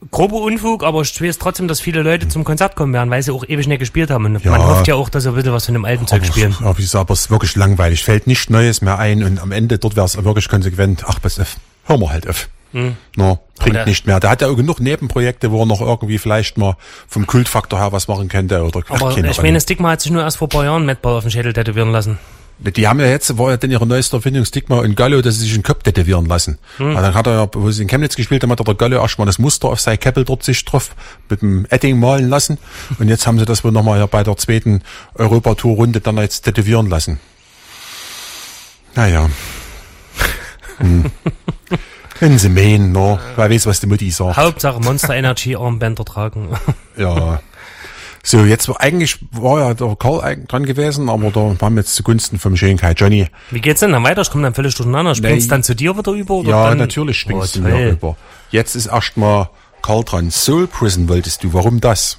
grober Unfug, aber ich weiß trotzdem, dass viele Leute zum Konzert kommen werden, weil sie auch ewig nicht gespielt haben. Und man hofft ja auch, dass sie ein bisschen was von dem alten Zeug spielen. Aber ich sage, aber es ist wirklich langweilig. Fällt nichts Neues mehr ein und am Ende dort wäre es wirklich konsequent. Ach, pass auf, hör mal halt auf. No, bringt nicht mehr. Der hat ja genug Nebenprojekte, wo er noch irgendwie vielleicht mal vom Kultfaktor her was machen könnte. Oder, aber ich meine, Stigma hat sich nur erst vor ein paar Jahren Madball auf den Schädel tätowieren lassen. Die haben ja jetzt, war ja denn ihre neueste Erfindung, Stigma und Gallo, dass sie sich einen Kopf tätowieren lassen. Also dann hat er ja, wo sie in Chemnitz gespielt haben, hat der Gallo erstmal das Muster auf sein Käppel dort sich drauf mit dem Edding malen lassen. Und jetzt haben sie das wohl nochmal ja bei der zweiten Europatour-Runde dann jetzt tätowieren lassen. Naja. Wenn sie mähen, no, wer weiß, was die Mutti sagt. Hauptsache Monster Energy Armbänder tragen. Ja. So, jetzt eigentlich war ja der Karl dran gewesen, aber da waren wir jetzt zugunsten vom Schönkeit. Johnny. Wie geht's denn dann weiter? Ich komme dann völlig durcheinander. Springst dann zu dir wieder über? Oder ja, dann? Natürlich springst du mir über. Jetzt ist erstmal Karl dran. Soul Prison wolltest du. Warum das?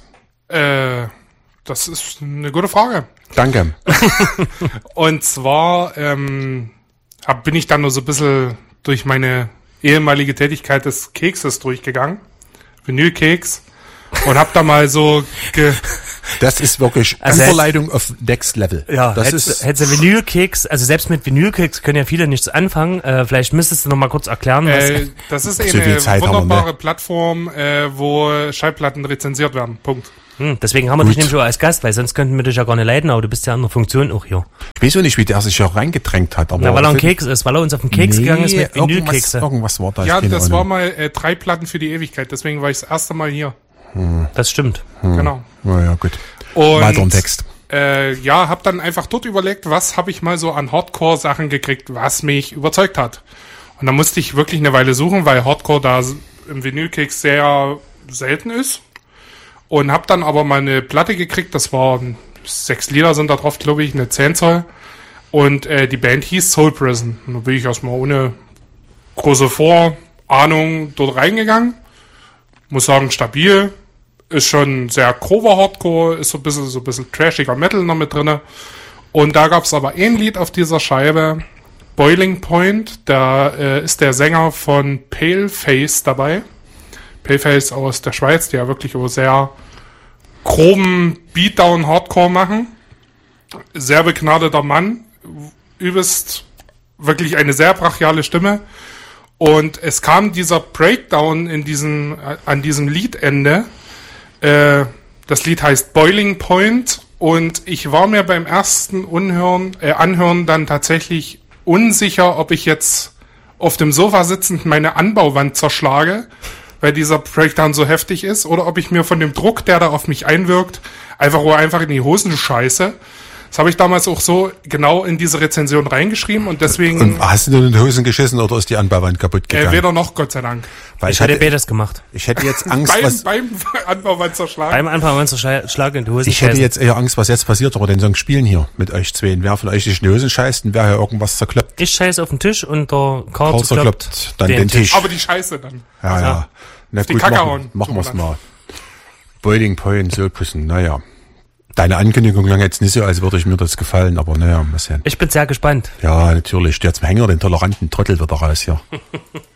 Das ist eine gute Frage. Danke. Und zwar bin ich dann nur so ein bisschen durch meine ehemalige Tätigkeit des Kekses durchgegangen. Vinylkeks. Und hab da mal so Das ist wirklich Überleitung auf Next Level. Ja, hättest du Vinylkeks, also selbst mit Vinylkeks können ja viele nichts anfangen. Vielleicht müsstest du noch mal kurz erklären, was... Das ist eine wunderbare Plattform, wo Schallplatten rezensiert werden. Punkt. Deswegen haben wir dich nämlich auch als Gast, weil sonst könnten wir dich ja gar nicht leiden, aber du bist ja in der Funktion auch hier. Ich weiß auch nicht, wie der sich ja reingedrängt hat. Aber weil er ein Keks ist, weil er uns auf den Keks gegangen ist mit Vinylkekse. Irgendwas war da. Ja, das war mal 3 Platten für die Ewigkeit, deswegen war ich das erste Mal hier. Das stimmt. Genau. Naja, gut. Und, weiter im Text. Hab dann einfach dort überlegt, was habe ich mal so an Hardcore-Sachen gekriegt, was mich überzeugt hat. Und da musste ich wirklich eine Weile suchen, weil Hardcore da im Vinylkeks sehr selten ist. Und hab dann aber mal eine Platte gekriegt, das war 6 Lieder sind da drauf, glaube ich, eine 10 Zoll. Und die Band hieß Soul Prison. Und da bin ich erstmal ohne große Vorahnung dort reingegangen. Muss sagen, stabil. Ist schon sehr grober Hardcore, ist so ein bisschen trashiger Metal noch mit drinne. Und da gab's aber ein Lied auf dieser Scheibe, Boiling Point, da ist der Sänger von Paleface dabei. Paleface aus der Schweiz, die ja wirklich auch sehr groben Beatdown-Hardcore machen. Sehr begnadeter Mann, übelst wirklich eine sehr brachiale Stimme. Und es kam dieser Breakdown an diesem Liedende. Das Lied heißt Boiling Point und ich war mir beim ersten Anhören dann tatsächlich unsicher, ob ich jetzt auf dem Sofa sitzend meine Anbauwand zerschlage, weil dieser Breakdown so heftig ist, oder ob ich mir von dem Druck, der da auf mich einwirkt, einfach in die Hosen scheiße. Das habe ich damals auch so genau in diese Rezension reingeschrieben und deswegen... Und hast du nur in die Hosen geschissen oder ist die Anbauwand kaputt gegangen? Weder noch, Gott sei Dank. Weil ich hätte beides gemacht. Ich hätte jetzt Angst, beim Anbauwand-Zerschlag. Beim Anbauwand-Zerschlag in die Hosen. Ich hätte jetzt eher Angst, was jetzt passiert, aber den Song spielen hier mit euch zwei. Wer von euch sich in die Hosen scheißt, und wer hier irgendwas zerkloppt. Ich scheiße auf den Tisch und der Karl zerkloppt dann den Tisch. Aber die Scheiße dann. Ja. Na gut, machen wir's mal. Boiling Point, Soul Prison, naja. Deine Ankündigung klang jetzt nicht so, als würde ich mir das gefallen, aber naja, mal sehen. Ich bin sehr gespannt. Ja, natürlich. Der zum Hänger, den toleranten Trottel wird er raus hier.